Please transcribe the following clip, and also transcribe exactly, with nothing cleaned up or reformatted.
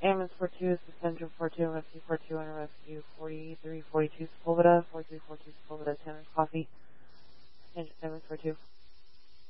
Ambulance four two, Suspension four two, Rescue four two, and Rescue forty-three forty-two, Sepulveda, forty-three forty-two, Sepulveda, ten Coffee. Ambulance four two.